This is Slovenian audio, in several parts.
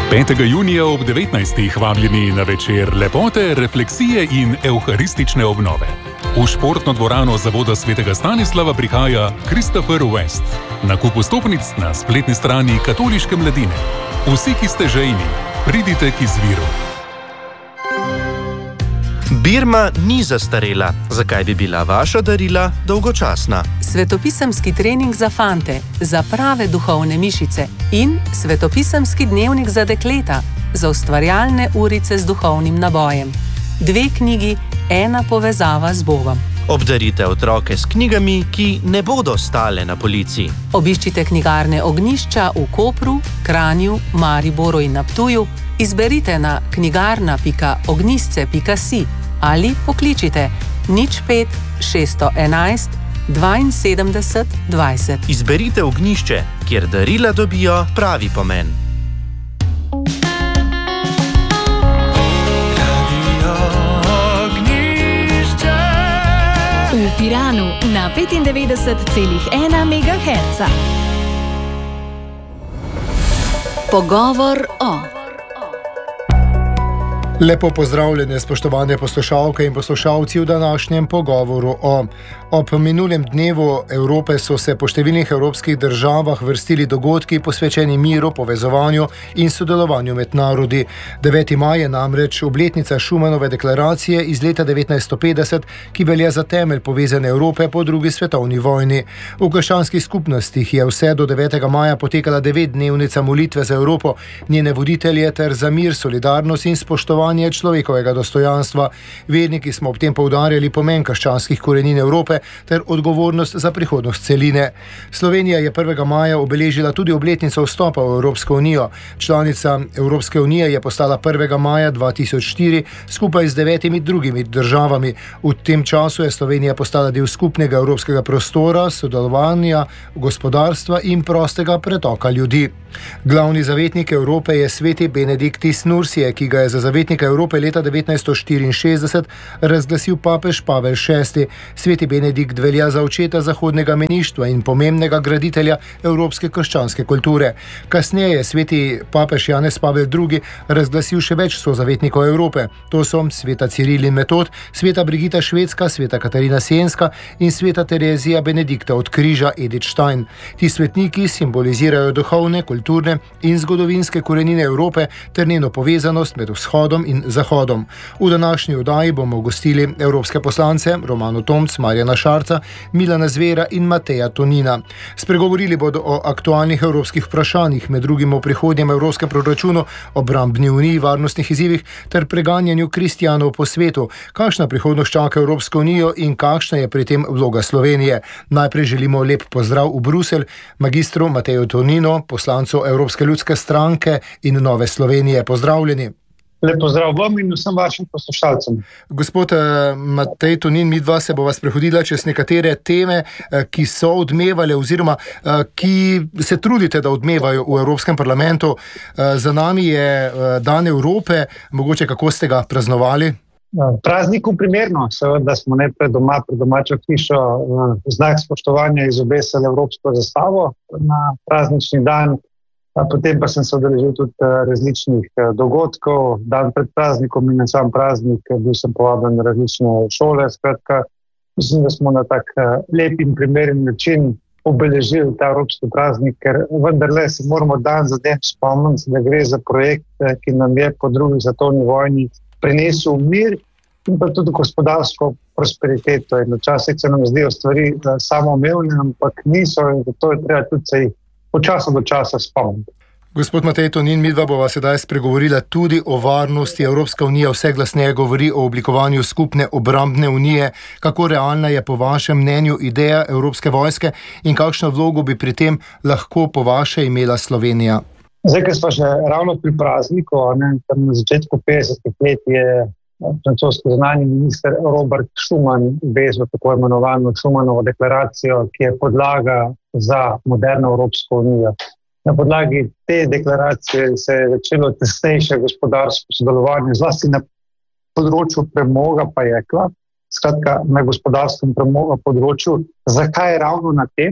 5. junija ob 19. vabljeni na večer lepote, refleksije in evharistične obnove. V športno dvorano Zavoda svetega Stanislava prihaja Christopher West. Nakup vstopnic na spletni strani Katoliške mladine. Vsi, ki ste žejni, pridite k izviru. Birma ni zastarela. Zakaj bi bila vaša darila dolgočasna? Svetopisemski trening za fante, za prave duhovne mišice in svetopisemski dnevnik za dekleta, za ustvarjalne urice z duhovnim nabojem. 2 knjigi, 1 povezava z Bogom. Obdarite otroke s knjigami, ki ne bodo stale na polici. Obiščite knjigarne Ognjišča v Kopru, Kranju, Mariboru in na Ptuju, izberite na knjigarna.ognjisce.si ali pokličite 05 611 72 20. Izberite Ognjišče, kjer darila dobijo pravi pomen. V Piranu na 95,1 MHz. Pogovor o. Lepo pozdravljene, spoštovane poslušalke in poslušalci v današnjem pogovoru o. Ob minulem dnevu Evrope so se po številnih evropskih državah vrstili dogodki posvečeni miru, povezovanju in sodelovanju med narodi. 9. maj je namreč obletnica Schumanove deklaracije iz leta 1950, ki velja za temelj povezane Evrope po drugi svetovni vojni. V krščanskih skupnostih je vse do 9. maja potekala 9-dnevnica molitve za Evropo, njene voditelje ter za mir, solidarnost in spoštovanje človekovega dostojanstva. Verniki smo ob tem poudarjali pomen krščanskih korenin Evrope ter odgovornost za prihodnost celine. Slovenija je 1. maja obeležila tudi obletnico vstopa v Evropsko unijo. Članica Evropske unije je postala 1. maja 2004 skupaj z 9 drugimi državami. V tem času je Slovenija postala del skupnega evropskega prostora, sodelovanja, gospodarstva in prostega pretoka ljudi. Glavni zavetnik Evrope je sveti Benediktis Nursije, ki ga je za zavetnika Evrope leta 1964 razglasil papež Pavel VI. Sveti Benedikt velja za očeta zahodnega meništva in pomembnega graditelja evropske krščanske kulture. Kasneje je sveti papež Janez Pavel II. Razglasil še več sozavetnikov Evrope. To so sveta Ciril in Metod, sveta Brigita Švedska, sveta Katarina Sienska in sveta Terezija Benedikta od Križa Edith Stein. Ti svetniki simbolizirajo duhovne, kulturne in zgodovinske korenine Evrope ter njeno povezanost med vzhodom in zahodom. V današnji oddaji bomo gostili evropske poslance Romano Tomc, Marjana Šarca, Milana Zvera in Mateja Tonina. Spregovorili bodo o aktualnih evropskih vprašanjih, med drugim o prihodnjem evropskem proračunu, obrambni uniji, varnostnih izzivih ter preganjanju kristjanov po svetu. Kakšna prihodnost čaka Evropsko unijo in kakšna je pri tem vloga Slovenije? Najprej želimo lep pozdrav v Bruselj magistru Mateju Tonino, poslancu Evropske ljudske stranke in Nove Slovenije. Pozdravljeni. Lep pozdrav vam in vsem vašim poslušalcem. Gospod Matej Tonin, midva se bova sprehodila čez nekatere teme, ki so odmevale oziroma ki se trudite, da odmevajo v Evropskem parlamentu. Za nami je Dan Evrope, mogoče kako ste ga praznovali? Prazniku primerno, seveda smo najprej doma, pred domačo hišo, znak spoštovanja izobesili evropsko zastavo na praznični dan. Potem pa sem se udeležil tudi različnih dogodkov, dan pred praznikom in na sam praznik, bil sem povabljen na različne šole. Skratka, mislim, da smo na tak lep in primeren način obeležili ta evropski praznik, ker vendarle se moramo dan za dan spomniti, da gre za projekt, ki nam je po drugi svetovni vojni prinesel mir in pa tudi gospodarsko prosperiteto. In včasih se nam zdijo stvari samoumevne, ampak niso, in zato je treba tudi se jih od časa do časa spomniti. Gospod Matej Tonin, midva bova sedaj spregovorila tudi o varnosti. Evropska unija vse glasneje govori o oblikovanju skupne obrambne unije. Kako realna je po vašem mnenju ideja Evropske vojske in kakšno vlogo bi pri tem lahko po vaše imela Slovenija? Zdaj, ker smo še ravno pri prazniku, tam na začetku 50 let je francoski zunanji minister Robert Schuman vezal tako imenovano Schumanovo deklaracijo, ki je podlaga za moderno Evropsko unijo. Na podlagi te deklaracije se je začelo tesnejše gospodarsko sodelovanje, zlasti na področju premoga pa jekla, skratka na gospodarskem področju. Zakaj ravno na tem?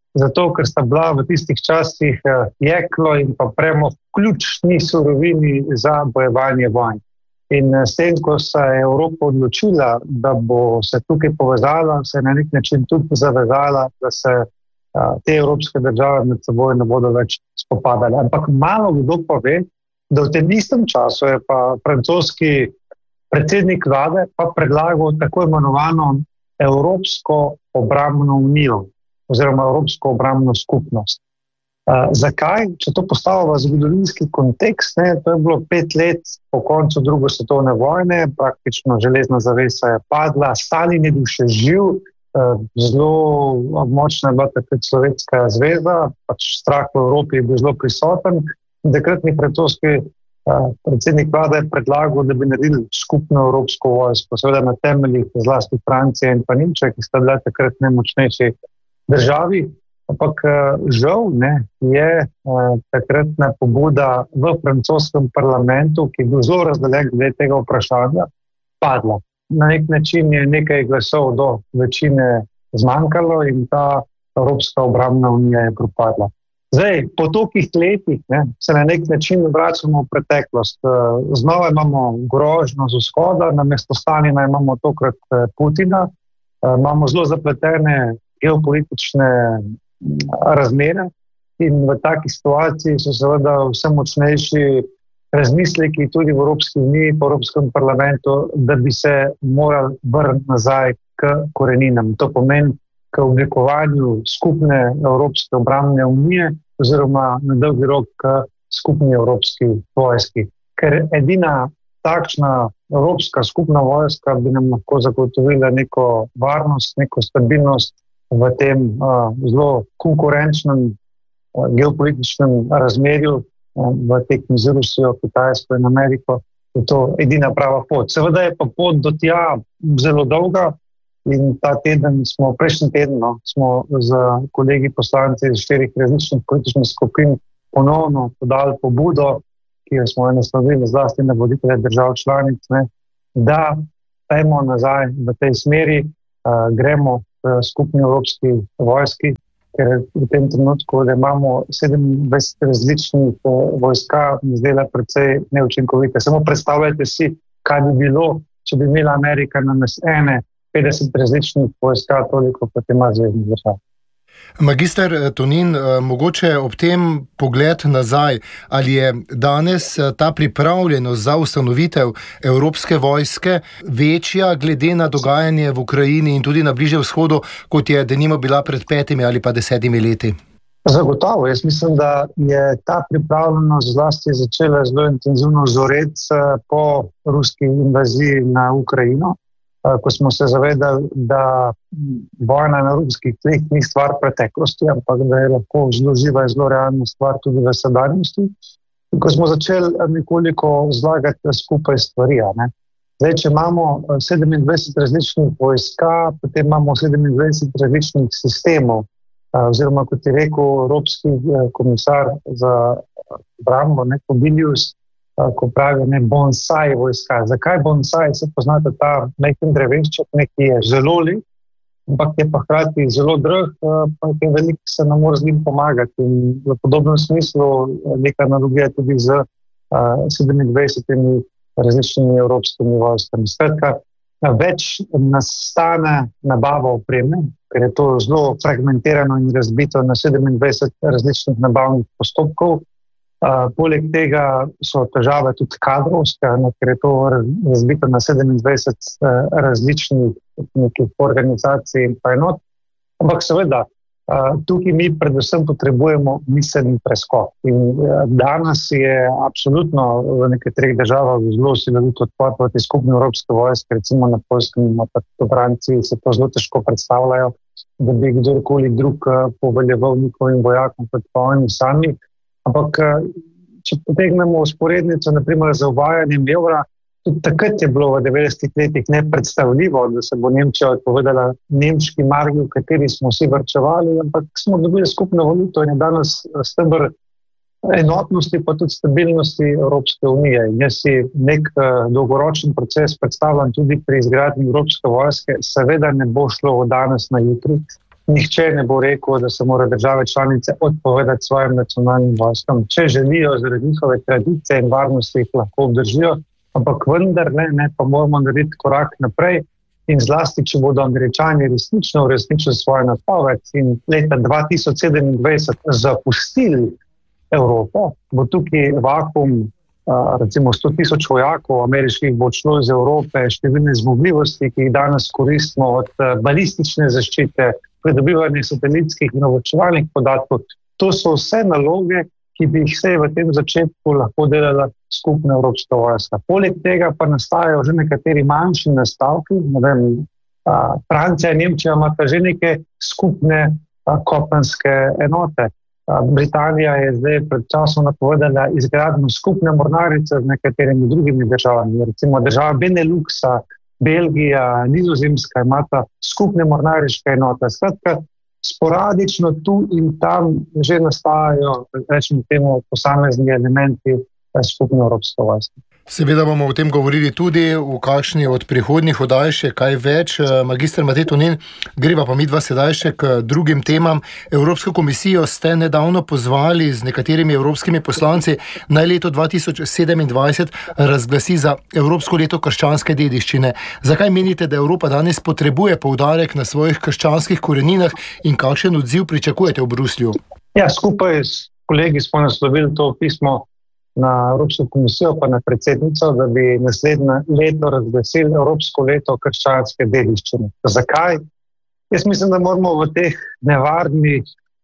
zato ker sta bila v tistih časih jeklo in pa premog ključni surovini za bojevanje vojn. In s tem, ko se je Evropa odločila, da bo se tukaj povezala, se je na nek način tudi zavezala, da se te evropske države med seboj ne bodo več spopadale. Ampak malo kdo pa ve, da v tem istem času je pa francoski predsednik vlade pa predlagal tako imenovano Evropsko obrambno unijo oziroma Evropsko obrambno skupnost. Zakaj? Če to postavimo v zgodovinski kontekst, to je bilo 5 let po koncu druge svetovne vojne, praktično železna zavesa je padla, Stalin je bil še živ, zelo močna je bila takrat Sovjetska zveza, pač strah v Evropi je bil zelo prisoten. Takratni francoski predsednik vlade je predlagal, da bi naredili skupno evropsko vojsko, seveda na temeljih zlasti Francije in pa Nemčije, ki sta bila takrat najmočnejši državi. Ampak žal je takratna pobuda v francoskem parlamentu, ki je bil zelo razdeljen glede tega vprašanja, padla. Na nek način je nekaj glasov do večine zmanjkalo in ta Evropska obrambna unija je propadla. Zdaj, po tolikih letih se na nek način vračamo v preteklost. Znova imamo grožnjo z vzhoda, namesto Stalina imamo tokrat Putina, imamo zelo zapletene geopolitične razmere in v taki situaciji so seveda vse močnejši razmisleki tudi v Evropski uniji, v Evropskem parlamentu, da bi se morali vrniti nazaj k koreninam. To pomeni k oblikovanju skupne Evropske obrambne unije oziroma na dolgi rok k skupni Evropski vojski. Ker edina takšna Evropska skupna vojska bi nam lahko zagotovila neko varnost, neko stabilnost v tem zelo konkurenčnem geopolitičnem razmerju v tekmi z Rusijo, Kitajsko in Ameriko. Je to edina prava pot. Seveda je pa pot do tja zelo dolga in prejšnji teden smo z kolegi poslanci iz 4 različnih političnih skupin ponovno podali pobudo, ki jo smo naslovili zlasti na voditelje držav članic, da pojmo nazaj v tej smeri, gremo skupni evropski vojski, ker v tem trenutku, da imamo 27 različnih vojska, zdela precej neučinkovite. Samo predstavljajte si, kaj bi bilo, če bi imela Amerika namesto 50 različnih vojska, toliko kot ima zveznih držav. Magister Tonin, mogoče ob tem pogled nazaj, ali je danes ta pripravljenost za ustanovitev Evropske vojske večja glede na dogajanje v Ukrajini in tudi na Bližnjem vzhodu, kot je denimo bila pred 5 ali pa 10 leti? Zagotovo. Jaz mislim, da je ta pripravljenost zlasti začela zelo intenzivno zoreti po ruski invaziji na Ukrajino, ko smo se zavedali, da vojna na ruskih tleh ni stvar preteklosti, ampak da je lahko zelo živa in zelo realna stvar tudi v sedanjosti. Ko smo začeli nekoliko zlagati skupaj stvari. Zdaj, če imamo 27 različnih vojska, potem imamo 27 različnih sistemov, oziroma kot je rekel Evropski komisar za obrambo, Kubilius, ko pravi bonsai vojska. Zakaj bonsai? Se poznate ta majhen drevešček, ki je zelo lep, ampak je pa hkrati zelo drag, pa je veliko se nam mora z njim pomagati. In v podobnem smislu neka analogija tudi z 27 različnimi evropskimi vojskami. Skratka, več nastane nabava opreme, ker je to zelo fragmentirano in razbito na 27 različnih nabavnih postopkov. Poleg tega so težave tudi kadrovske, ker je to razbito na 27 različnih organizacij in pa enot. Ampak seveda, tukaj mi predvsem potrebujemo miselni preskok. In danes je absolutno v nekaterih državah zelo silovito odpor proti skupni evropske vojske, recimo na Poljskem, pa v Franciji se to zelo težko predstavljajo, da bi kdorkoli drug poveljeval njihovim vojakom kot pa oni sami. Ampak, če potegnemo usporednico, naprimer za uvajanjem evra, tudi takrat je bilo v 90 letih nepredstavljivo, da se bo Nemčija odpovedala nemški marki, v kateri smo vsi varčevali, ampak smo dobili skupno valuto in je danes steber enotnosti, pa tudi stabilnosti Evropske unije. In jaz si nek dolgoročen proces predstavljam tudi pri izgradnji Evropske vojske. Seveda ne bo šlo od danes na jutri. nihče ne bo rekel, da se mora države članice odpovedati svojim nacionalnim vojskam. Če želijo zaradi njihove tradicije in varnosti, jih lahko obdržijo, ampak vendar ne, pa moramo narediti korak naprej in zlasti, če bodo Američani resnično uresničili svoje napoved in leta 2027 zapustili Evropo, bo tukaj vakuum, recimo 100,000 vojakov ameriških bo odšlo iz Evrope, številne zmogljivosti, ki jih danes koristimo, od balistične zaščite, pridobivanje satelitskih in obveščevalnih podatkov. To so vse naloge, ki bi jih se v tem začetku lahko delala skupna evropska vojska. Poleg tega pa nastajajo že nekateri manjši nastavki, Francija in Nemčija imata že neke skupne kopenske enote. Britanija je zdaj pred časom napovedala izgradnjo skupne mornarice z nekaterimi drugimi državami, recimo država Beneluxa, Belgija, Nizozemska imata skupne mornariške enote. Skratka, sporadično tu in tam že nastajajo, rečemo temu, posamezni elementi skupne evropske vojske. Seveda bomo o tem govorili tudi v kakšni od prihodnjih oddaj še kaj več. Magister Matej Tonin, greva pa midva sedaj še k drugim temam. Evropsko komisijo ste nedavno pozvali z nekaterimi evropskimi poslanci, naj leto 2027 razglasi za Evropsko leto krščanske dediščine. Zakaj menite, da Evropa danes potrebuje poudarek na svojih krščanskih koreninah in kakšen odziv pričakujete v Bruslju? Ja, skupaj s kolegi smo naslovili to pismo na Evropsko komisijo pa na predsednico, da bi naslednje leto razglasili Evropsko leto krščanske dediščine. Zakaj? Jaz mislim, da moramo v teh nevarnih,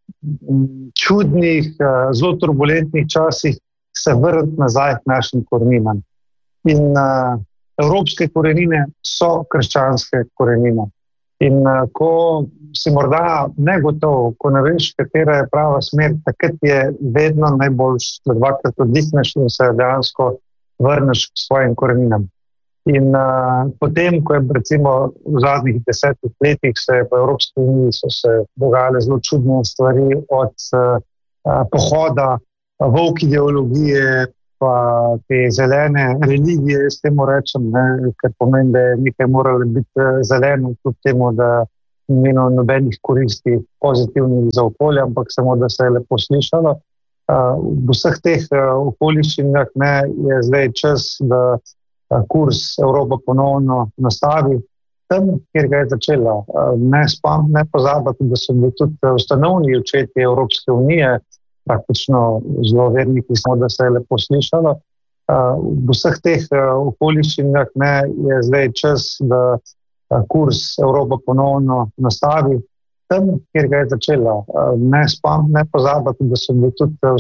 čudnih, zelo turbulentnih časih se vrniti nazaj k našim koreninam. In evropske korenine so krščanske korenine. In ko si morda negotov, ko ne veš, katera je prava smer, takrat je vedno najboljš, da dvakrat oddihneš in se dejansko vrneš k svojim koreninam. In potem, ko je recimo v zadnjih 10 letih se po Evropski uniji so se dogajale zelo čudne stvari, od pohoda, volk ideologije, pa te zelene religije, s temu rečem, ker pomeni, da je nekaj moralo biti zeleno, kljub temu, da ni imelo nobenih koristi pozitivnih za okolje, ampak samo, da se je lepo slišalo. V vseh teh okoliščinah je zdaj čas, da kurs Evropa ponovno nastavi tam, kjer ga je začela. Ne pozabiti, da so bili tudi ustanovni očetje Evropske unije, praktično zelo verniki smo, da se je lepo slišalo. V vseh teh okoliščinah je zdaj čas, da kurs Evropa ponovno nastavi tam, kjer ga je začela. Ne pozabiti, da so bili tudi